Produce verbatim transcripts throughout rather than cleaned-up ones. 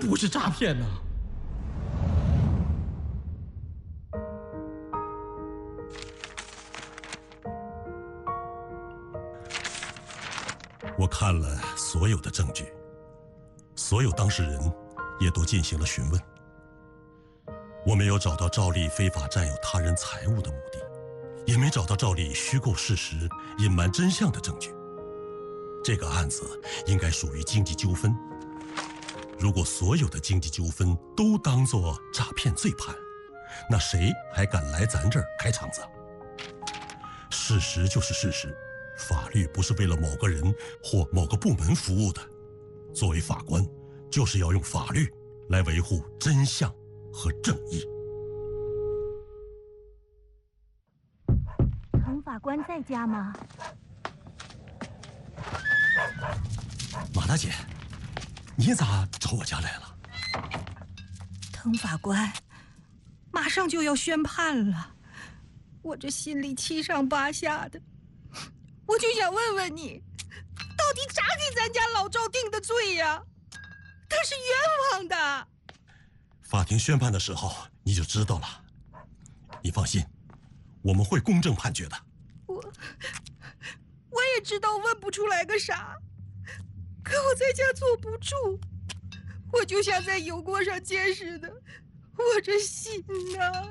不是诈骗呢？ 我看了所有的证据，所有当事人也都进行了询问。我没有找到赵丽非法占有他人财物的目的，也没找到赵丽虚构事实、隐瞒真相的证据。这个案子应该属于经济纠纷。如果所有的经济纠纷都当作诈骗罪判，那谁还敢来咱这儿开场子？事实就是事实，法律不是为了某个人或某个部门服务的。作为法官，就是要用法律来维护真相和正义。 滕法官在家吗？ 马大姐，你咋找我家来了？ 滕法官，马上就要宣判了，我这心里七上八下的，我就想问问你，到底咋给咱家老赵定的罪呀？他是冤枉的。 法庭宣判的时候你就知道了。你放心，我们会公正判决的。 我我也知道问不出来个啥，可我在家坐不住，我就像在油锅上煎似的，我这心呐。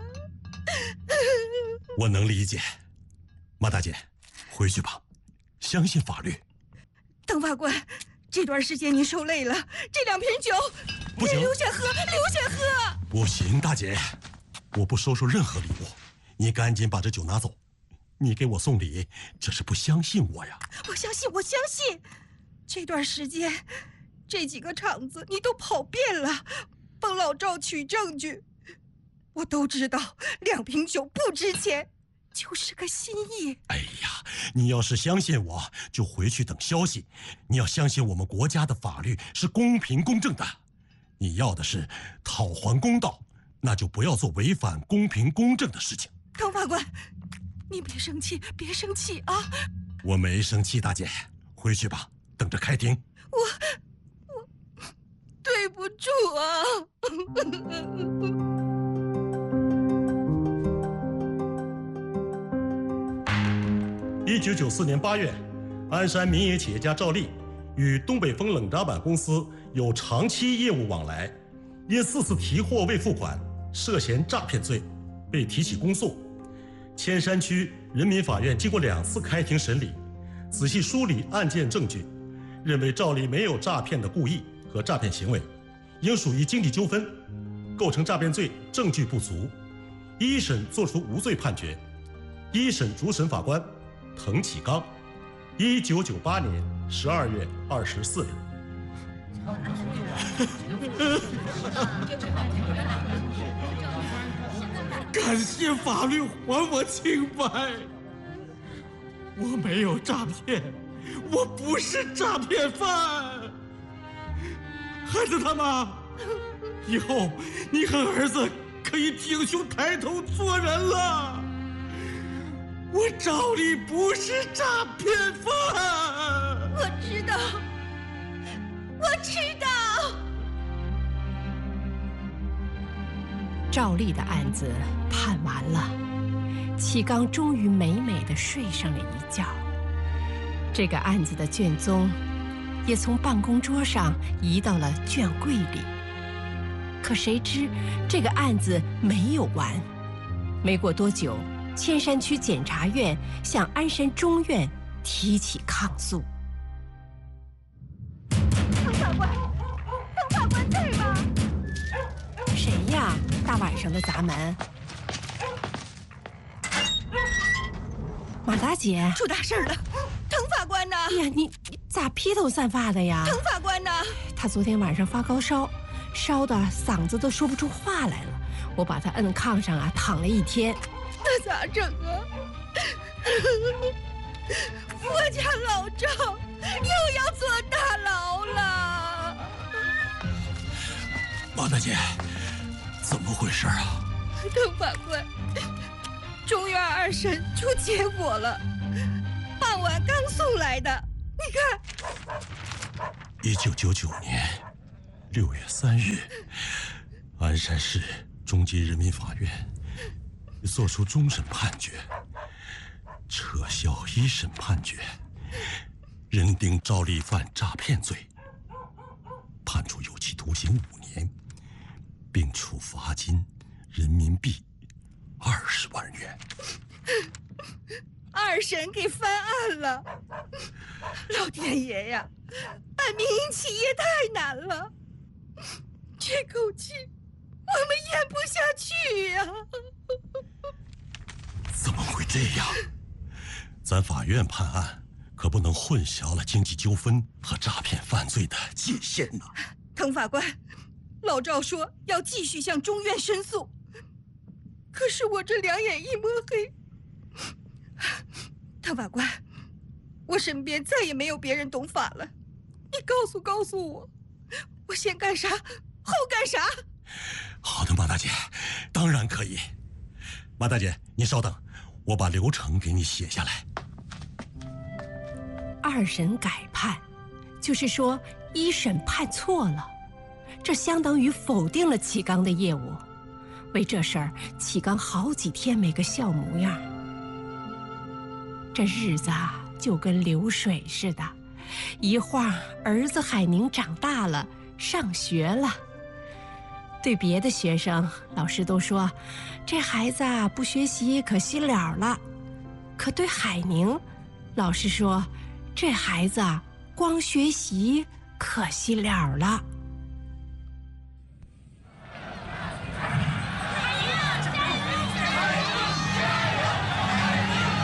我能理解。马大姐，回去吧，相信法律。 滕法官，这段时间您受累了，这两瓶酒不行， 留下喝，留下喝。 不行，大姐，我不收受任何礼物，你赶紧把这酒拿走。你给我送礼，这是不相信我呀？ 我相信，我相信。这段时间，这几个厂子你都跑遍了，帮老赵取证据，我都知道两瓶酒不值钱，就是个心意。 哎呀，你要是相信我，就回去等消息。你要相信我们国家的法律是公平公正的。你要的是讨还公道，那就不要做违反公平公正的事情。 滕法官，你别生气，别生气啊！ 我没生气，大姐，回去吧，等着开庭。 我我对不住啊！ 一九九四年八月，鞍山民营企业家赵丽与东北风冷轧板公司有长期业务往来，因四次提货未付款，涉嫌诈骗罪，被提起公诉。千山区人民法院经过两次开庭审理，仔细梳理案件证据，认为赵丽没有诈骗的故意和诈骗行为，应属于经济纠纷，构成诈骗罪，证据不足。一审作出无罪判决。一审主审法官滕启刚，一九九八年十二月二十四日。 感谢法律还我清白，我没有诈骗，我不是诈骗犯。孩子他妈，以后你和儿子可以挺胸抬头做人了。我赵丽不是诈骗犯。 我知道，我知道。 赵丽的案子判完了，启刚终于美美地睡上了一觉。这个案子的卷宗也从办公桌上移到了卷柜里。可谁知这个案子没有完，没过多久，千山区检察院向鞍山中院提起抗诉。 滕法官，滕法官在吗？ 谁呀？大晚上的砸门！马大姐， 出大事了！滕法官呢？ 哎呀，你你咋披头散发的呀？ 滕法官呢？ 他昨天晚上发高烧，烧的嗓子都说不出话来了。我把他摁炕上啊，躺了一天。 那咋整啊？我家老赵又要坐大牢了。 马大姐，怎么回事啊？ 滕法官，中院二审出结果了，傍晚刚送来的。你看， 一九九九年六月三日，鞍山市中级人民法院作出终审判决，撤销一审判决，认定赵丽犯诈骗罪，判处有期徒刑五年，并处罚金人民币二十万元。 二审给翻案了，老天爷呀，办民营企业太难了，这口气我们咽不下去呀！ 怎么会这样？咱法院判案可不能混淆了经济纠纷和诈骗犯罪的界限呐！ 滕法官，老赵说要继续向中院申诉，可是我这两眼一抹黑。滕法官，我身边再也没有别人懂法了，你告诉告诉我，我先干啥，后干啥？ 好的，马大姐，当然可以。马大姐，你稍等，我把流程给你写下来。 二审改判，就是说一审判错了，这相当于否定了启刚的业务。为这事儿，启刚好几天没个笑模样。这日子啊，就跟流水似的，一晃儿子海宁长大了，上学了。对别的学生，老师都说这孩子啊不学习可惜了了，可对海宁，老师说这孩子啊光学习可惜了了。